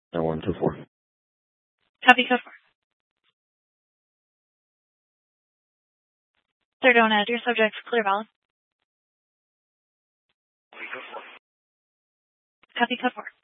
L124. Copy code 4. Sir, don't add your subject. Clear valid. Copy code 4.